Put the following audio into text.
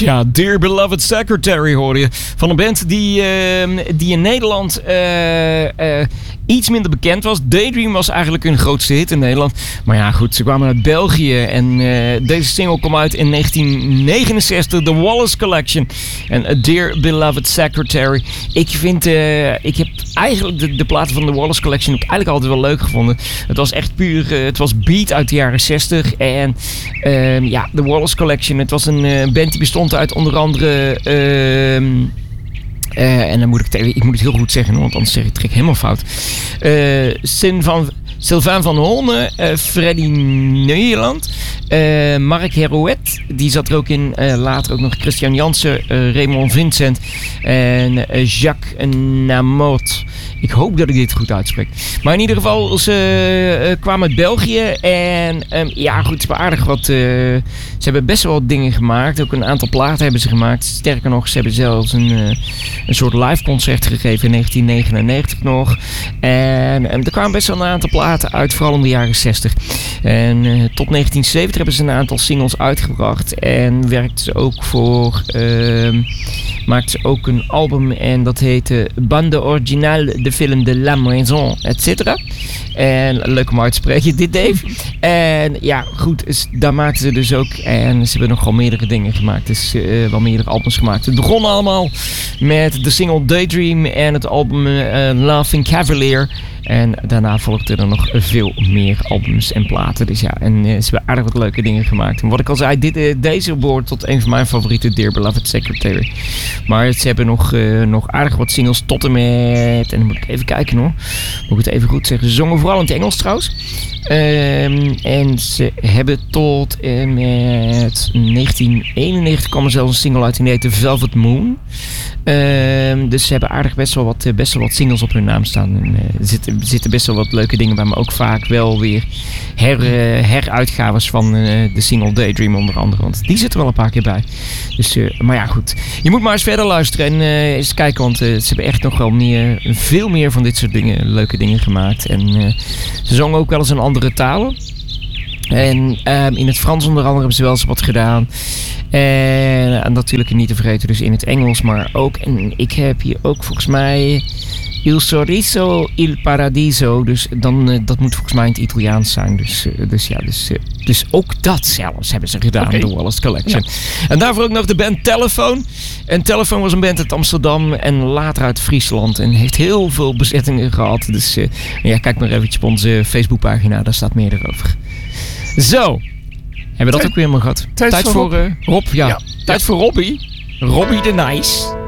Ja, Dear Beloved Secretary hoorde je. Van een band die in Nederland iets minder bekend was. Daydream was eigenlijk hun grootste hit in Nederland. Maar ja, goed, ze kwamen uit België. En deze single kwam uit in 1969. The Wallace Collection. En Dear Beloved Secretary. Ik heb eigenlijk de platen van The Wallace Collection ook eigenlijk altijd wel leuk gevonden. Het was echt puur, het was beat uit de jaren 60. En The Wallace Collection. Het was een band die bestond uit onder andere... en dan moet ik moet het heel goed zeggen, want anders zeg ik het helemaal fout. Sylvain van Holme, Freddy Nederland, Mark Herouet, die zat er ook in. Later ook nog Christian Jansen, Raymond Vincent en Jacques Namort. Ik hoop dat ik dit goed uitspreek. Maar in ieder geval, ze kwamen uit België en goed, ze hebben aardig wat... ze hebben best wel wat dingen gemaakt. Ook een aantal platen hebben ze gemaakt. Sterker nog, ze hebben zelfs een soort live concert gegeven in 1999 nog. En er kwamen best wel een aantal platen uit, vooral in de jaren 60. En tot 1970 hebben ze een aantal singles uitgebracht. En werkten ze ook maakten ze ook een album en dat heette Bande Originale de Film de la Maison, etc. En leuk om uit te spreken, dit Dave. En ja, goed, daar maakten ze dus ook. En ze hebben nogal meerdere dingen gemaakt. Dus wel meerdere albums gemaakt. Het begon allemaal met de single Daydream en het album Laughing Cavalier. En daarna volgden er nog veel meer albums en platen. Dus ja, en ze hebben aardig wat leuke dingen gemaakt. En wat ik al zei, deze behoort tot een van mijn favoriete Dear Beloved Secretary. Maar ze hebben nog aardig wat singles tot en met... En dan moet ik even kijken hoor. Moet ik het even goed zeggen. Ze zongen vooral in het Engels trouwens. En ze hebben tot en met 1991 kwam er zelfs een single uit die heette Velvet Moon. Dus ze hebben aardig best wel wat singles op hun naam staan. En, er zitten best wel wat leuke dingen bij, maar ook vaak wel weer heruitgaves van de single Daydream onder andere. Want die zit er wel een paar keer bij. Dus, maar ja, goed. Je moet maar eens verder luisteren en eens kijken, want ze hebben echt nog wel veel meer van dit soort dingen, leuke dingen gemaakt. En ze zongen ook wel eens in andere talen. En in het Frans onder andere hebben ze wel eens wat gedaan. En natuurlijk niet te vergeten dus in het Engels, maar ook... En ik heb hier ook volgens mij... Il Sorriso, Il Paradiso. Dus dat moet volgens mij in het Italiaans zijn. Dus ook dat zelfs hebben ze gedaan, okay. De Wallace Collection. Ja. En daarvoor ook nog de band Telephone. En Telephone was een band uit Amsterdam en later uit Friesland. En heeft heel veel bezettingen gehad. Dus kijk maar eventjes op onze Facebookpagina, daar staat meer erover. Zo, hebben we dat ook weer helemaal gehad. Tijd voor Rob. Ja. Tijd voor Robbie. Robbie de Nice.